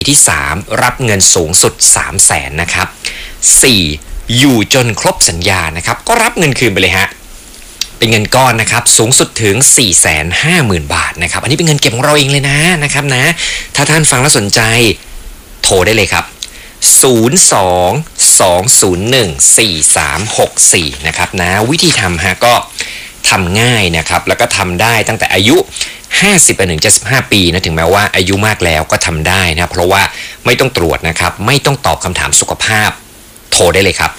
ที่3รับเงินสูงสุด 300,000 นะครับ4อยู่จนครบสัญญานะครับก็รับเงินคืนไปเลยฮะเป็นเงินก้อนนะครับสูงสุดถึง 450,000 บาทนะครับอันนี้เป็นเงินเก็บของเราเองเลยนะครับนะถ้าท่านฟังแล้วสนใจโทรได้เลยครับ02-201-4364นะครับนะวิธีทำฮะก็ทำง่ายนะครับแล้วก็ทำได้ตั้งแต่อายุ50ไปถึง75ปีนะถึงแม้ว่าอายุมากแล้วก็ทำได้นะเพราะว่าไม่ต้องตรวจนะครับไม่ต้องตอบคำถามสุขภาพโทรได้เลยครับ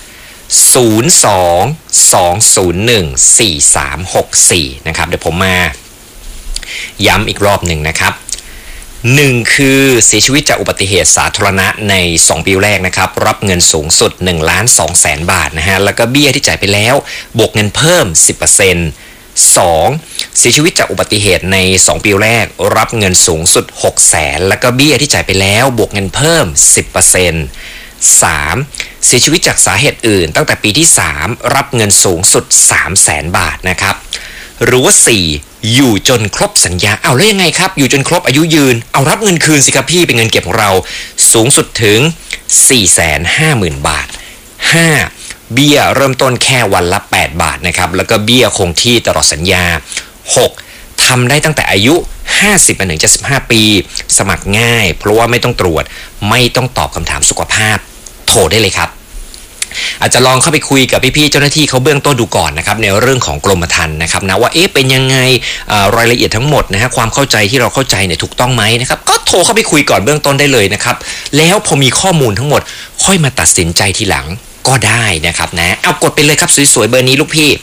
02-201-4364นะครับเดี๋ยวผมมาย้ำอีกรอบหนึ่งนะครับ1คือเสียชีวิตจากอุบัติเหตุสาธารณะใน2ปีแรกนะครับรับเงินสูงสุด 1,200,000 บาทนะฮะแล้วก็เบี้ยที่จ่ายไปแล้วบวกเงินเพิ่ม 10% 2. เสียชีวิตจากอุบัติเหตุใน2ปีแรกรับเงินสูงสุด 600,000 แล้วก็เบี้ยที่จ่ายไปแล้วบวกเงินเพิ่ม 10% 3. เสียชีวิตจากสาเหตุอื่นตั้งแต่ปีที่3รับเงินสูงสุด 300,000 บาทนะครับหรือว่า4อยู่จนครบสัญญาเอาแล้วยังไงครับอยู่จนครบอายุยืนเอารับเงินคืนสิครับพี่เป็นเงินเก็บของเราสูงสุดถึง 450,000 บาท 5. เบี้ยเริ่มต้นแค่วันละ8 บาทนะครับแล้วก็เบี้ยคงที่ตลอดสัญญา 6. ทำได้ตั้งแต่อายุ50ไปถึง75ปีสมัครง่ายเพราะว่าไม่ต้องตรวจไม่ต้องตอบคำถามสุขภาพโทรได้เลยครับอาจจะลองเข้าไปคุยกับพี่ๆเจ้าหน้าที่เขาเบื้องต้นดูก่อนนะครับในเรื่องของกรมธรรม์นะครับนะว่าเป็นยังไงรายละเอียดทั้งหมดนะฮะความเข้าใจที่เราเข้าใจเนี่ยถูกต้องไหมนะครับก็โทรเข้าไปคุยก่อนเบื้องต้นได้เลยนะครับแล้วพอมีข้อมูลทั้งหมดค่อยมาตัดสินใจทีหลังก็ได้นะครับนะเอากดไปเลยครับสวยๆเบอร์นี้ลูกพี่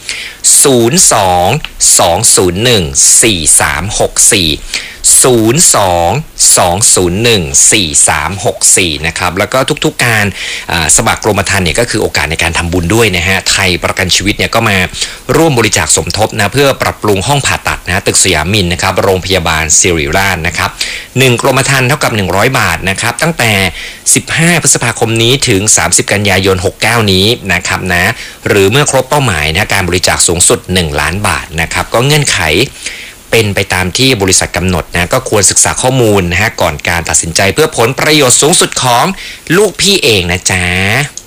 02-201-4364 นะครับแล้วก็ทุกๆการสมัครกรมธรรม์เนี่ยก็คือโอกาสในการทำบุญด้วยนะฮะไทยประกันชีวิตเนี่ยก็มาร่วมบริจาคสมทบนะเพื่อปรับปรุงห้องผ่าตัดนะตึกสยามมินนะครับโรงพยาบาลศิริราชนะครับ1กรมธรรม์เท่ากับ100 บาทนะครับตั้งแต่15 พฤษภาคมนี้ถึง30 กันยายน 69 นี้นะครับนะหรือเมื่อครบเป้าหมายนะการบริจาคสูงสุด1 ล้านบาทนะครับก็เงื่อนไขเป็นไปตามที่บริษัทกำหนดนะก็ควรศึกษาข้อมูลนะฮะก่อนการตัดสินใจเพื่อผลประโยชน์สูงสุดของลูกพี่เองนะจ๊ะ